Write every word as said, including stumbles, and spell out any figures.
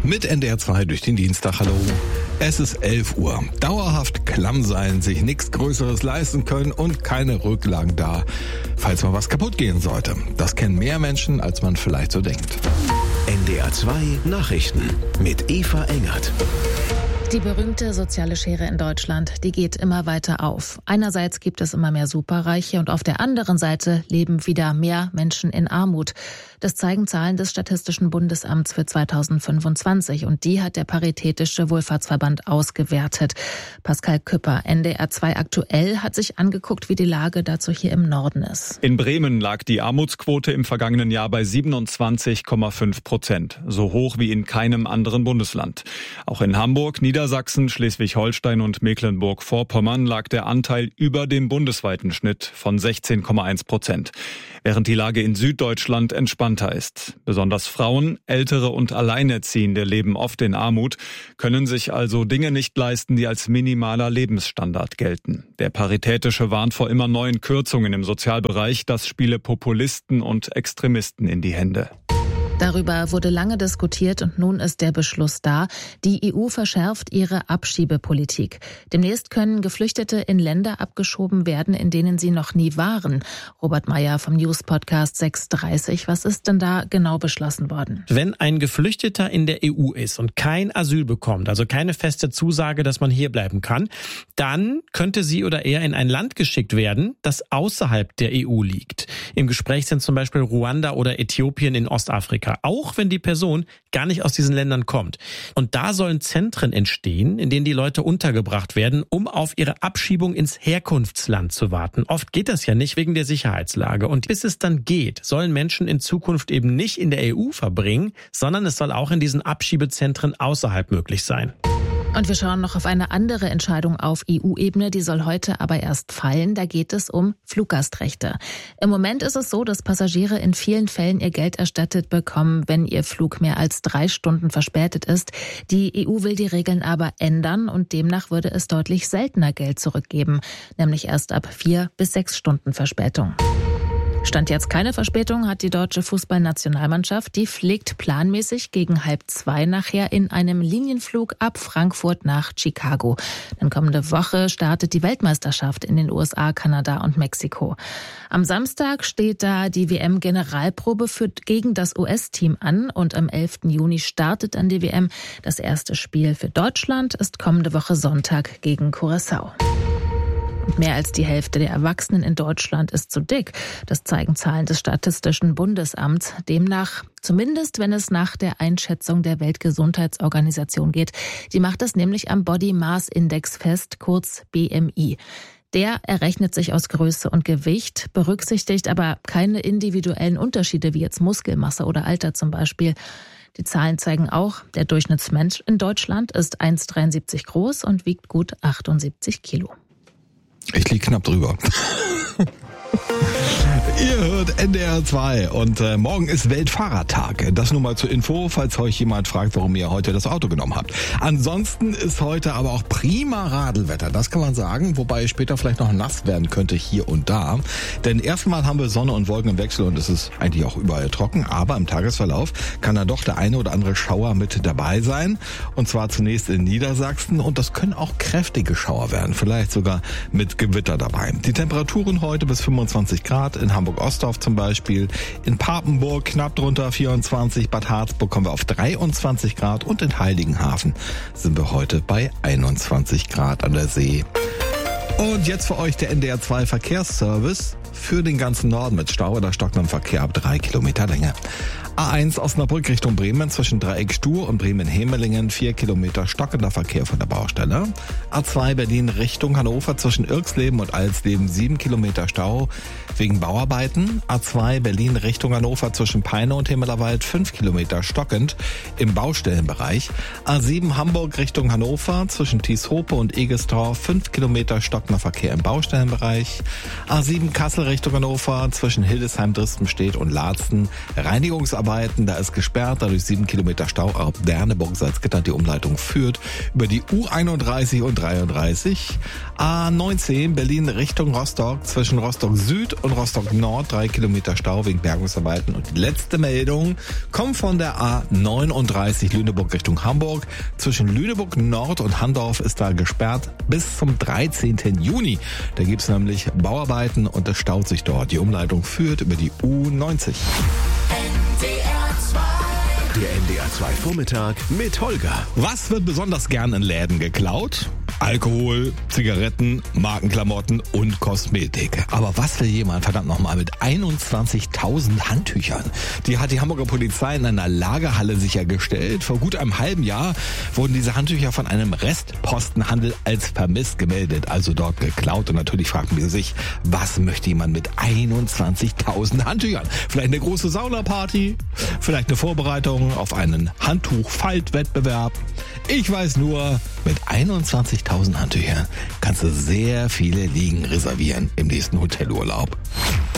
Mit N D R zwei durch den Dienstag. Hallo. Es ist elf Uhr. Dauerhaft klamm sein, sich nichts Größeres leisten können und keine Rücklagen da, falls mal was kaputt gehen sollte. Das kennen mehr Menschen, als man vielleicht so denkt. N D R zwei Nachrichten mit Eva Engert. Die berühmte soziale Schere in Deutschland, die geht immer weiter auf. Einerseits gibt es immer mehr Superreiche und auf der anderen Seite leben wieder mehr Menschen in Armut. Das zeigen Zahlen des Statistischen Bundesamts für zweitausendfünfundzwanzig und die hat der Paritätische Wohlfahrtsverband ausgewertet. Pascal Küpper, N D R zwei aktuell, hat sich angeguckt, wie die Lage dazu hier im Norden ist. In Bremen lag die Armutsquote im vergangenen Jahr bei siebenundzwanzig Komma fünf Prozent, so hoch wie in keinem anderen Bundesland. Auch in Hamburg, Niedersachsen, Schleswig-Holstein und Mecklenburg-Vorpommern lag der Anteil über dem bundesweiten Schnitt von sechzehn Komma eins Prozent, während die Lage in Süddeutschland entspannter ist. Besonders Frauen, Ältere und Alleinerziehende leben oft in Armut, können sich also Dinge nicht leisten, die als minimaler Lebensstandard gelten. Der Paritätische warnt vor immer neuen Kürzungen im Sozialbereich, das spiele Populisten und Extremisten in die Hände. Darüber wurde lange diskutiert und nun ist der Beschluss da. Die E U verschärft ihre Abschiebepolitik. Demnächst können Geflüchtete in Länder abgeschoben werden, in denen sie noch nie waren. Robert Meyer vom News-Podcast sechs dreißig. Was ist denn da genau beschlossen worden? Wenn ein Geflüchteter in der E U ist und kein Asyl bekommt, also keine feste Zusage, dass man hier bleiben kann, dann könnte sie oder er in ein Land geschickt werden, das außerhalb der E U liegt. Im Gespräch sind zum Beispiel Ruanda oder Äthiopien in Ostafrika, auch wenn die Person gar nicht aus diesen Ländern kommt. Und da sollen Zentren entstehen, in denen die Leute untergebracht werden, um auf ihre Abschiebung ins Herkunftsland zu warten. Oft geht das ja nicht wegen der Sicherheitslage. Und bis es dann geht, sollen Menschen in Zukunft eben nicht in der E U verbringen, sondern es soll auch in diesen Abschiebezentren außerhalb möglich sein. Und wir schauen noch auf eine andere Entscheidung auf E U-Ebene, die soll heute aber erst fallen. Da geht es um Fluggastrechte. Im Moment ist es so, dass Passagiere in vielen Fällen ihr Geld erstattet bekommen, wenn ihr Flug mehr als drei Stunden verspätet ist. Die E U will die Regeln aber ändern und demnach würde es deutlich seltener Geld zurückgeben, nämlich erst ab vier bis sechs Stunden Verspätung. Stand jetzt keine Verspätung, hat die deutsche Fußballnationalmannschaft. Die fliegt planmäßig gegen halb zwei nachher in einem Linienflug ab Frankfurt nach Chicago. Dann kommende Woche startet die Weltmeisterschaft in den U S A, Kanada und Mexiko. Am Samstag steht da die W M-Generalprobe für gegen das U S-Team an und am elften Juni startet dann die W M. Das erste Spiel für Deutschland ist kommende Woche Sonntag gegen Curaçao. Und mehr als die Hälfte der Erwachsenen in Deutschland ist zu dick. Das zeigen Zahlen des Statistischen Bundesamts. Demnach, zumindest wenn es nach der Einschätzung der Weltgesundheitsorganisation geht. Die macht das nämlich am Body Mass Index fest, kurz B M I. Der errechnet sich aus Größe und Gewicht, berücksichtigt aber keine individuellen Unterschiede wie jetzt Muskelmasse oder Alter zum Beispiel. Die Zahlen zeigen auch, der Durchschnittsmensch in Deutschland ist eins Komma dreiundsiebzig groß und wiegt gut achtundsiebzig Kilo. Ich liege knapp drüber. Ihr hört N D R zwei und äh, morgen ist Weltfahrradtag. Das nur mal zur Info, falls euch jemand fragt, warum ihr heute das Auto genommen habt. Ansonsten ist heute aber auch prima Radelwetter, das kann man sagen, wobei später vielleicht noch nass werden könnte hier und da. Denn erstmal haben wir Sonne und Wolken im Wechsel und es ist eigentlich auch überall trocken, aber im Tagesverlauf kann da doch der eine oder andere Schauer mit dabei sein. Und zwar zunächst in Niedersachsen und das können auch kräftige Schauer werden, vielleicht sogar mit Gewitter dabei. Die Temperaturen heute bis fünfundzwanzig Grad, in Hamburg-Ostdorf zum Beispiel, in Papenburg knapp drunter vierundzwanzig, Bad Harzburg kommen wir auf dreiundzwanzig Grad und in Heiligenhafen sind wir heute bei einundzwanzig Grad an der See. Und jetzt für euch der N D R zwei Verkehrsservice für den ganzen Norden mit Stau oder stockendem Verkehr ab drei Kilometer Länge. A eins Osnabrück Richtung Bremen zwischen Dreieck Stur und Bremen-Hemelingen, vier Kilometer stockender Verkehr von der Baustelle. A zwei Berlin Richtung Hannover zwischen Irxleben und Alsleben, sieben Kilometer Stau wegen Bauarbeiten. A zwei Berlin Richtung Hannover zwischen Peine und Himmelerwald, fünf Kilometer stockend im Baustellenbereich. A sieben Hamburg Richtung Hannover zwischen Tieshope und Egestorf, fünf Kilometer stockender Verkehr im Baustellenbereich. A sieben Kassel Straße Richtung Hannover zwischen Hildesheim, Drispenstedt und Laatzen. Reinigungsarbeiten, da ist gesperrt, dadurch sieben Kilometer Stau. Ab Derneburg, Salzgitter, die Umleitung führt über die U einunddreißig und dreiunddreißig. A neunzehn, Berlin Richtung Rostock zwischen Rostock Süd und Rostock Nord. Drei Kilometer Stau wegen Bergungsarbeiten. Und die letzte Meldung kommt von der A neununddreißig, Lüneburg Richtung Hamburg. Zwischen Lüneburg Nord und Handorf ist da gesperrt bis zum dreizehnten Juni. Da gibt's nämlich Bauarbeiten und es staut sich dort. Die Umleitung führt über die U neunzig. Der N D R zwei Vormittag mit Holger. Was wird besonders gern in Läden geklaut? Alkohol, Zigaretten, Markenklamotten und Kosmetik. Aber was will jemand verdammt nochmal mit einundzwanzigtausend Handtüchern? Die hat die Hamburger Polizei in einer Lagerhalle sichergestellt. Vor gut einem halben Jahr wurden diese Handtücher von einem Restpostenhandel als vermisst gemeldet, also dort geklaut. Und natürlich fragten wir sich, was möchte jemand mit einundzwanzigtausend Handtüchern? Vielleicht eine große Saunaparty? Vielleicht eine Vorbereitung auf einen Handtuch-Faltwettbewerb? Ich weiß nur, mit einundzwanzigtausend Handtüchern kannst du sehr viele Liegen reservieren im nächsten Hotelurlaub.